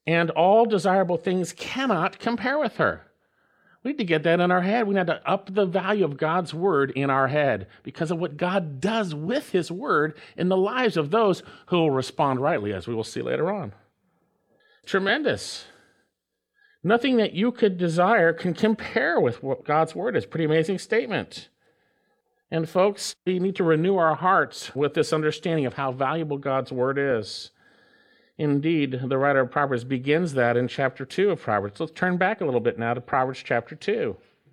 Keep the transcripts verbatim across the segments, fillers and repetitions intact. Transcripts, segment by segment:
and all desirable things cannot compare with her. We need to get that in our head. We need to up the value of God's word in our head because of what God does with his word in the lives of those who will respond rightly, as we will see later on. Tremendous. Nothing that you could desire can compare with what God's word is. Pretty amazing statement. And folks, we need to renew our hearts with this understanding of how valuable God's word is. Indeed, the writer of Proverbs begins that in chapter two of Proverbs. Let's turn back a little bit now to Proverbs chapter two.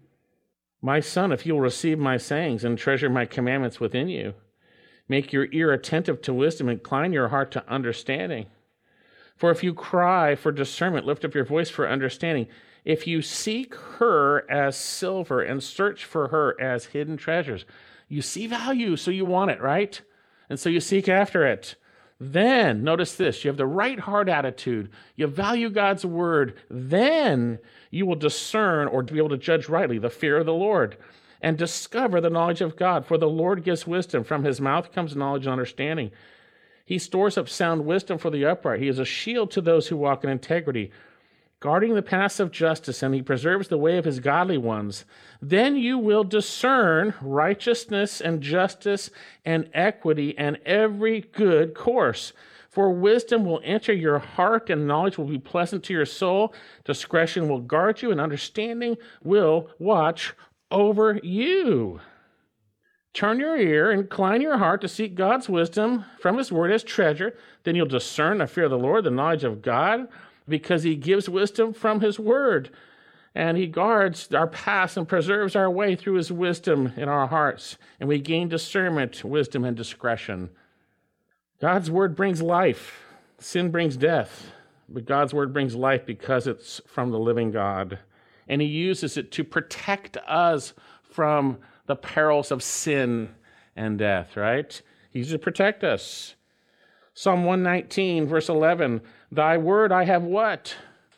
My son, if you will receive my sayings and treasure my commandments within you, make your ear attentive to wisdom, incline your heart to understanding. For if you cry for discernment, lift up your voice for understanding. If you seek her as silver and search for her as hidden treasures. You see value, so you want it, right? And so you seek after it. Then, notice this, you have the right heart attitude, you value God's word, then you will discern or be able to judge rightly the fear of the Lord and discover the knowledge of God. For the Lord gives wisdom, from his mouth comes knowledge and understanding. He stores up sound wisdom for the upright. He is a shield to those who walk in integrity, guarding the paths of justice, and he preserves the way of his godly ones. Then you will discern righteousness and justice and equity and every good course. For wisdom will enter your heart, and knowledge will be pleasant to your soul. Discretion will guard you, and understanding will watch over you. Turn your ear, incline your heart to seek God's wisdom from his word as treasure. Then you'll discern the fear of the Lord, the knowledge of God, because he gives wisdom from his word, and he guards our paths and preserves our way through his wisdom in our hearts, and we gain discernment, wisdom, and discretion. God's word brings life. Sin brings death, but God's word brings life because it's from the living God, and he uses it to protect us from the perils of sin and death, right? He uses it to protect us. Psalm one nineteen, verse eleven, thy word I have what?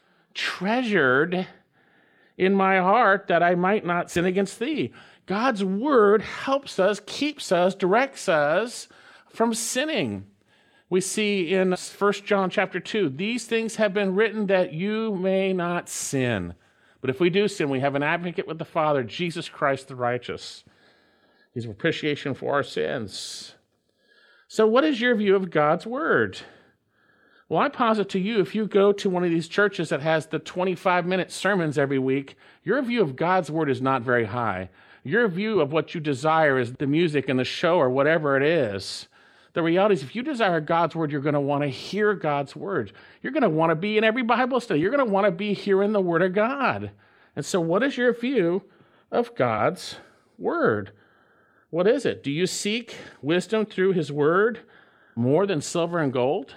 Treasured in my heart that I might not sin against thee. God's word helps us, keeps us, directs us from sinning. We see in First John chapter two, these things have been written that you may not sin. But if we do sin, we have an advocate with the Father, Jesus Christ the righteous. He's a propitiation for our sins. So what is your view of God's word? Well, I posit to you, if you go to one of these churches that has the twenty-five minute sermons every week, your view of God's word is not very high. Your view of what you desire is the music and the show or whatever it is. The reality is, if you desire God's word, you're going to want to hear God's word. You're going to want to be in every Bible study. You're going to want to be hearing the word of God. And so what is your view of God's word? What is it? Do you seek wisdom through his word more than silver and gold?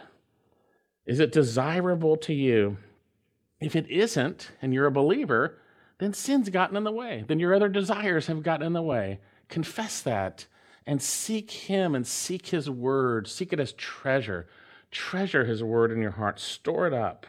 Is it desirable to you? If it isn't, and you're a believer, then sin's gotten in the way. Then your other desires have gotten in the way. Confess that and seek him and seek his word. Seek it as treasure. Treasure his word in your heart. Store it up.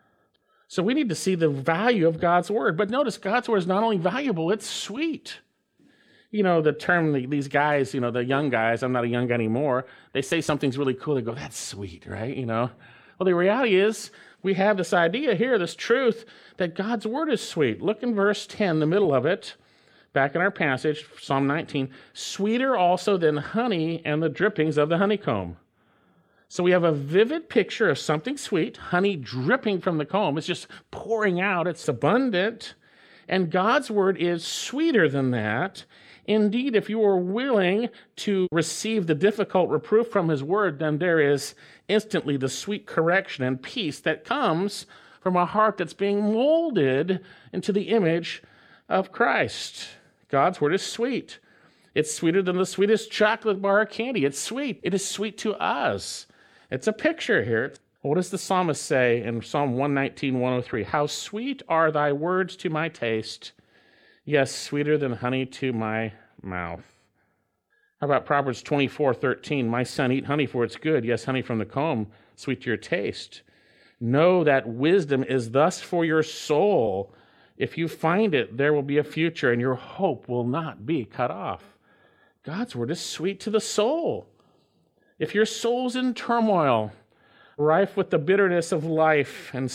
So we need to see the value of God's word. But notice, God's word is not only valuable, it's sweet. You know, the term, these guys, you know, the young guys, I'm not a young guy anymore, they say something's really cool, they go, that's sweet, right? You know? Well, the reality is, we have this idea here, this truth, that God's word is sweet. Look in verse ten, the middle of it, back in our passage, Psalm nineteen, sweeter also than honey and the drippings of the honeycomb. So we have a vivid picture of something sweet, honey dripping from the comb. It's just pouring out, it's abundant. And God's word is sweeter than that. Indeed, if you are willing to receive the difficult reproof from his word, then there is instantly the sweet correction and peace that comes from a heart that's being molded into the image of Christ. God's word is sweet. It's sweeter than the sweetest chocolate bar of candy. It's sweet. It is sweet to us. It's a picture here. What does the psalmist say in Psalm one nineteen, one oh three? How sweet are thy words to my taste, yes, sweeter than honey to my mouth. How about Proverbs twenty-four thirteen? My son, eat honey, for it's good. Yes, honey from the comb, sweet to your taste. Know that wisdom is thus for your soul. If you find it, there will be a future, and your hope will not be cut off. God's word is sweet to the soul. If your soul's in turmoil, rife with the bitterness of life and